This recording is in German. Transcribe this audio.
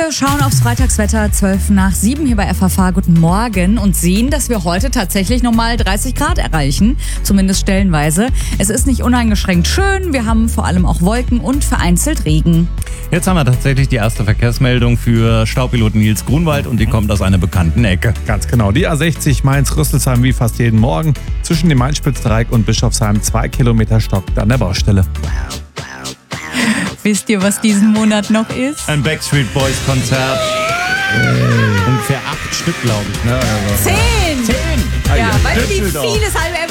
Wir schauen aufs Freitagswetter 6:12 hier bei FAV. Guten Morgen und sehen, dass wir heute tatsächlich nochmal 30 Grad erreichen, zumindest stellenweise. Es ist nicht uneingeschränkt schön, wir haben vor allem auch Wolken und vereinzelt Regen. Jetzt haben wir tatsächlich die erste Verkehrsmeldung für Staupilot Nils Grunwald und die kommt aus einer bekannten Ecke. Ganz genau, die A60 Mainz-Rüsselsheim wie fast jeden Morgen. Zwischen dem Mainz-Spitzdreieck und Bischofsheim 2 Kilometer stockt an der Baustelle. Wisst ihr, was diesen Monat noch ist? Ein Backstreet Boys Konzert. Ungefähr 8 Stück, glaube ich. Ne? 10! Also 10! Ja, weißt du, wie Düsseldorf. viele es halb